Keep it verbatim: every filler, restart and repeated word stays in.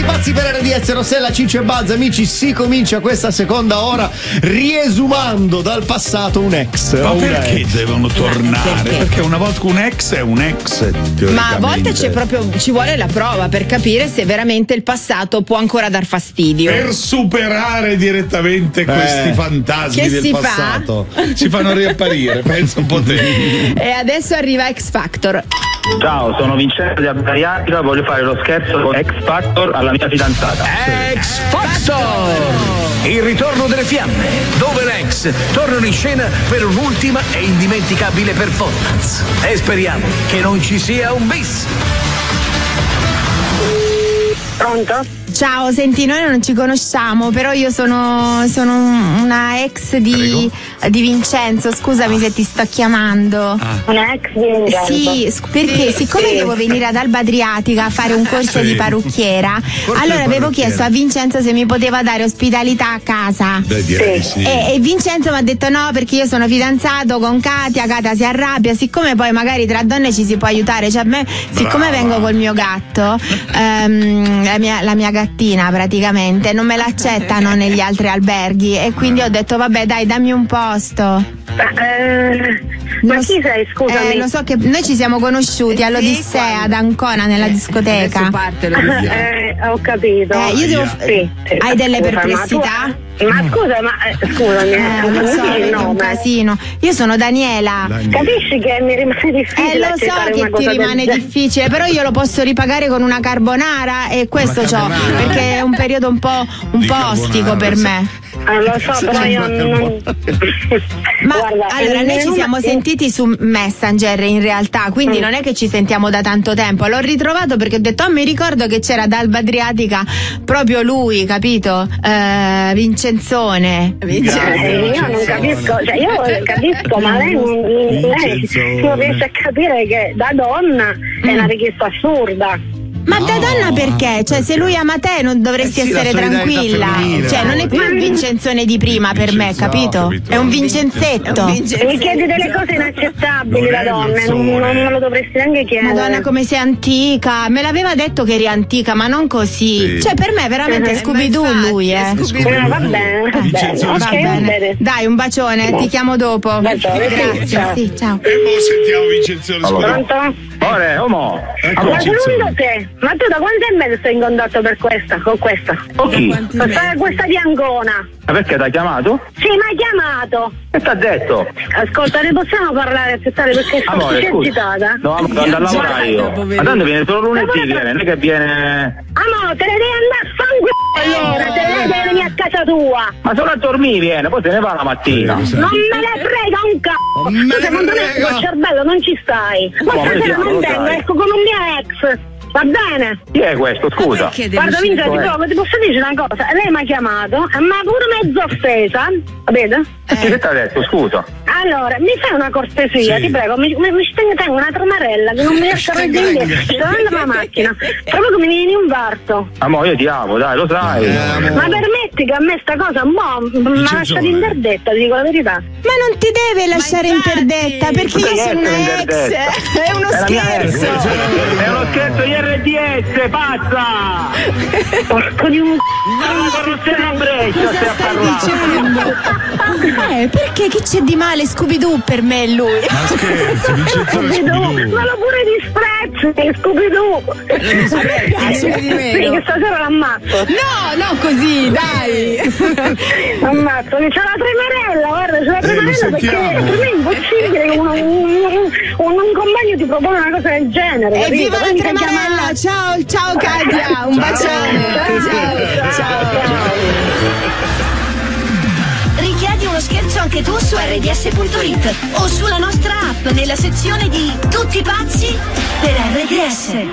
Pazzi per R D S, Rossella, Ciccio e Buzz, amici, si comincia questa seconda ora riesumando dal passato un ex. Ma un perché ex. devono tornare? Perché? perché una volta un ex è un ex. Ma a volte c'è proprio, ci vuole la prova per capire se veramente il passato può ancora dar fastidio. Per superare direttamente Eh. questi fantasmi Che del si passato. Fa? Si fanno riapparire, pensa un po' te. E adesso arriva X Factor. Ciao, sono Vincenzo di Adriatica, voglio fare lo scherzo con X Factor alla mia fidanzata. X Factor! Il ritorno delle fiamme, dove l'ex tornano in scena per un'ultima e indimenticabile performance. E speriamo che non ci sia un bis. Pronto? Ciao, senti, noi non ci conosciamo, però io sono, sono una ex di, di Vincenzo, scusami se ti sto chiamando. Ah. Una ex di Vincenzo? Sì, sc- perché sì, siccome sì. devo venire ad Alba Adriatica a fare un corso Sì. di parrucchiera, Corso allora di avevo parrucchiera. chiesto a Vincenzo se mi poteva dare ospitalità a casa. Beh, direi di Sì. sì. E, e Vincenzo mi ha detto no, perché io sono fidanzato con Katia, Katia si arrabbia, siccome poi magari tra donne ci si può aiutare, cioè a me, siccome Brava. vengo col mio gatto, ehm, la, mia, la mia gattina praticamente non me l'accettano negli altri alberghi e quindi ho detto vabbè dai, dammi un posto. Ma, eh, ma Lo chi s- sei, scusami? Eh, lo so che noi ci siamo conosciuti all'Odissea ad Ancona nella discoteca. Eh, ho capito. Eh, io devo- Sì, sì. Hai delle Scusa, perplessità? Ma, tu- ma scusa, ma eh, scusami, Eh, lo so, non vedi, il è un nome. casino. Io sono Daniela. Capisci che mi rimane difficile Eh, lo so accettare che una ti cosa del rimane genere. difficile, però io lo posso ripagare con una carbonara e questo c'ho, perché è un periodo un po', un Di po' carbonara, ostico per sì. me. Ah, lo so, però io non... Ma Guarda, allora eh, noi ci non- siamo sentiti su Messenger in realtà, quindi Mm. non è che ci sentiamo da tanto tempo. L'ho ritrovato perché ho detto, oh, mi ricordo che c'era ad Alba Adriatica proprio lui, capito? Eh, Vincenzone. Eh, io non capisco, cioè io capisco, ma lei non, lei non riesce a capire che da donna è una richiesta assurda. Ma da donna perché? Cioè, se lui ama te non dovresti Eh sì, la essere solidarietà tranquilla. femminile, Cioè, non è più il Vincenzone di prima per me, capito? capito. È un Vincenzetto. Mi chiedi delle cose inaccettabili da donne, non, non me lo dovresti neanche chiedere. Madonna, come sei antica. Me l'aveva detto che eri antica, ma non così. Sì. Cioè, per me è veramente Scooby-Doo lui, eh. Eh, va bene, va Eh, bene, va ok, va bene. bene. Dai, un bacione, ti chiamo dopo. Bacione, sì, Grazie, ciao. sì, ciao. E mo sentiamo Vincenzo. Pronto? Ore, omo. Ecco Ma Vincenzo. secondo te, ma tu da quanto tempo sei in contatto per questa, con questa? Con chi? Questa, questa di Ancona. Ma perché ti ha chiamato? Sì, mi hai chiamato. Che ti ha detto? Ascolta, ne possiamo parlare accettare perché sono Amore, così scusa. agitata. No, amore, devo andare a lavorare io. Ma tanto viene solo lunedì, viene, non è che viene... Amore, te ne devi andare a sangue allora, te ne devi venire a casa tua. Ma solo a dormire viene, poi se ne va la mattina. Non me ne frega un c***o. Non me Tu ne secondo me frega. col cervello non ci stai. Ma No, ma stasera vediamo, non lo vengo, sai. ecco con un mio ex. Va bene? Chi è questo, scusa? Guarda Vincenzo, Com'è? proprio ti posso dire una cosa. Lei mi ha chiamato, ma pure mezzo offesa. Capite? Che ti ha detto, scusa? Allora, mi fai una cortesia, Sì. ti prego, mi, mi, mi stai- tengo una tromarella che non mi riesco a reggere indietro. Sto andando la macchina, proprio che mi viene un infarto. Amore, io ti amo, dai, lo sai. Ma permetti che a me sta cosa un po' mi ha lasciato interdetta, ti dico la verità. Ma non ti deve lasciare interdetta perché io Perché sono essere una ex. interdetta? È uno È la mia ex. scherzo. È uno scherzo di R D S, pazza! Porco di un La corruzione a Brescia, Cosa stai a stai parlare. dicendo? Eh, perché che c'è di male Scooby-Doo per me e lui? Ma scherzo, Vincenzo Scooby-Doo, Scooby-Doo. ma lo pure disprezzi, Scooby-Doo. Sì, che stasera l'ammazzo. No, no così, dai. Ammazzo, c'è la tremarella, guarda, c'è la Eh, lo tremarella perché sentiamo. per me è impossibile che uno- un, un, un, un compagno ti propone una cosa del genere. E capito? viva la Poi mi tremarella, chiama- ciao, ciao Katia, un bacione. Ciao, ciao, ciao. Richiedi uno scherzo anche tu su R D S punto it o sulla nostra app nella sezione di Tutti pazzi per R D S.